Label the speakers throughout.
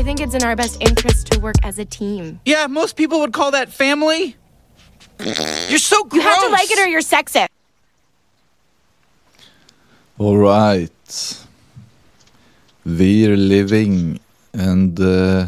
Speaker 1: think it's in our best interest to work as a team.
Speaker 2: Yeah, most people would call that family. You're so gross.
Speaker 1: You have to like it or you're sexist.
Speaker 3: All right. We're living, and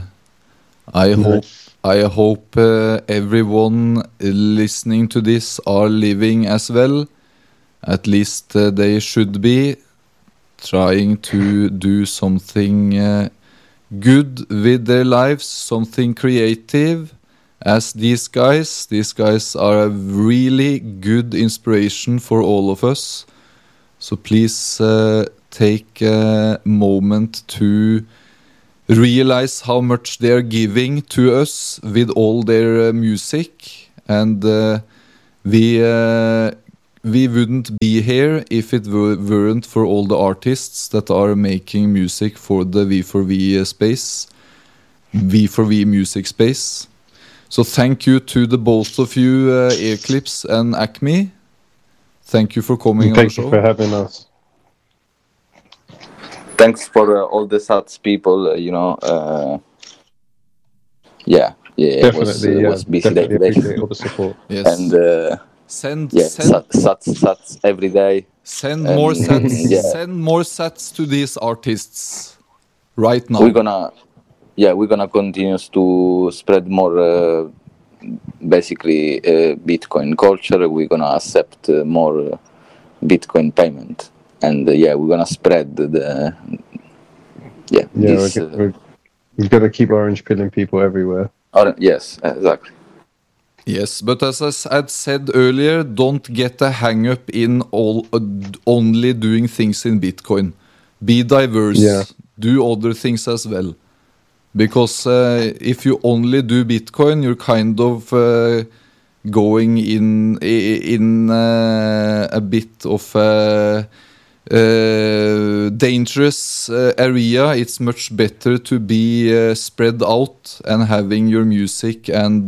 Speaker 3: I hope everyone listening to this are living as well. At least they should be trying to do something good with their lives, something creative. As these guys are a really good inspiration for all of us. So please take a moment to realize how much they are giving to us with all their music, and we wouldn't be here if it weren't for all the artists that are making music for the V4V space, V4V music space. So thank you to the both of you, Earclips and Acme. Thank you for coming on the show.
Speaker 4: Thank you for having us.
Speaker 5: Thanks for all the SATS people, it was busy day today.
Speaker 4: Appreciate all the support.
Speaker 3: Yes.
Speaker 5: And
Speaker 3: send
Speaker 5: SATS every day.
Speaker 3: Send more sets. Send more sets to these artists right now.
Speaker 5: We're gonna continue to spread more basically Bitcoin culture. We're gonna accept more Bitcoin payment, and we're gonna spread the
Speaker 4: we're gonna keep orange pilling people everywhere.
Speaker 5: Yes, exactly.
Speaker 3: Yes, but as I had said earlier, don't get a hang-up in only doing things in Bitcoin. Be diverse.
Speaker 4: Yeah.
Speaker 3: Do other things as well. Because if you only do Bitcoin, you're kind of going in a bit of a dangerous area. It's much better to be spread out and having your music and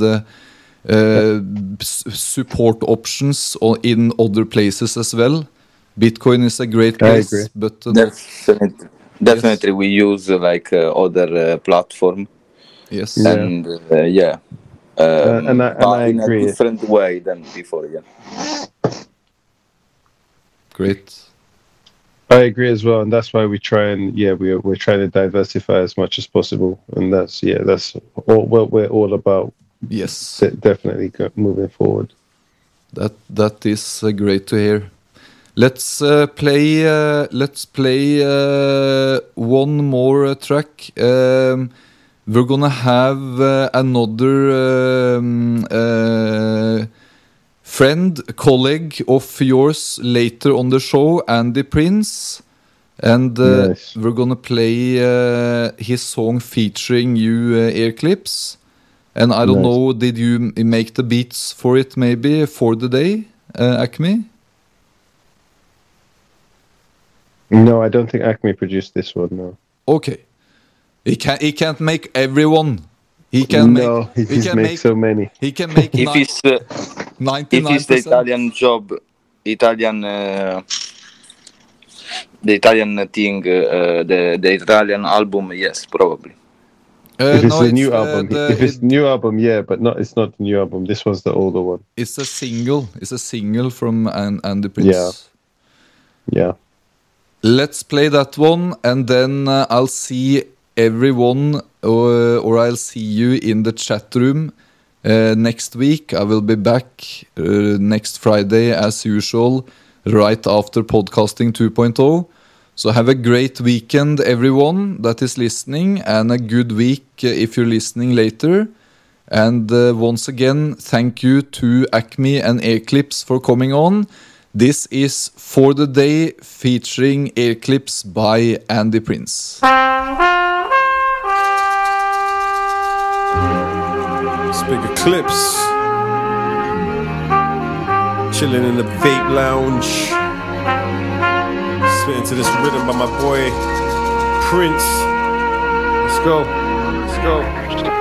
Speaker 3: support options in other places as well. Bitcoin is a great place,
Speaker 4: I agree.
Speaker 3: but
Speaker 5: definitely we use other platform.
Speaker 3: Yes,
Speaker 5: and
Speaker 4: and I
Speaker 5: in
Speaker 4: agree.
Speaker 5: a different way than before.
Speaker 3: Great.
Speaker 4: I agree as well, and that's why we try and we're trying to diversify as much as possible, and that's all what we're all about.
Speaker 3: Yes,
Speaker 4: definitely moving forward.
Speaker 3: That is great to hear. Let's play one more track. We're gonna have another friend, colleague of yours later on the show, Andy Prince, and
Speaker 4: Yes.
Speaker 3: we're gonna play his song featuring you, Earclips. And I don't
Speaker 4: Nice.
Speaker 3: know, did you make the beats for it maybe for the day, Acme?
Speaker 4: No, I don't think Acme produced this one. No.
Speaker 3: Okay. He can't make everyone. He can
Speaker 4: he just makes so many.
Speaker 3: He can make
Speaker 5: If it's
Speaker 3: 99%.
Speaker 5: the Italian job, the Italian thing, the Italian album, yes, probably.
Speaker 4: If it's
Speaker 3: no,
Speaker 4: the new album, but it's not the new album. This was the older one.
Speaker 3: It's a single. It's a single from Andy Prince.
Speaker 4: Yeah.
Speaker 3: Let's play that one, and then I'll see everyone, or I'll see you in the chat room next week. I will be back next Friday as usual, right after Podcasting 2.0. So have a great weekend, everyone that is listening, and a good week if you're listening later. And once again, thank you to Acme and Earclips for coming on. This is For the Day featuring Earclips by Andy Prince.
Speaker 6: Big Eclipse, chilling in the vape lounge, spitting to this rhythm by my boy Prince. Let's go.